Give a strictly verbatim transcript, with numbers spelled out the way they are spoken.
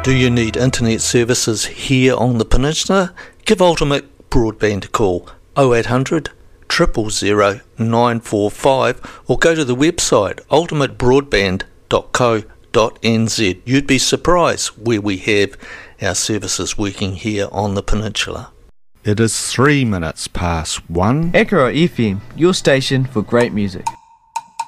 Do you need internet services here on the peninsula? Give Ultimate Broadband a call, oh eight hundred, zero zero zero, nine four five, or go to the website ultimate broadband dot co dot n z. You'd be surprised where we have our services working here on the peninsula. It is three minutes past one. Ekaro F M, your station for great music.